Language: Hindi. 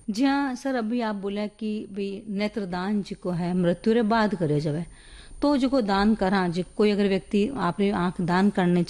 जी हाँ सर, अभी आप बोला कि भाई नेत्रदान जिको है मृत्यु रे बाद करे जावे, तो जिको दान करा, जो कोई अगर व्यक्ति आपने आंख दान करने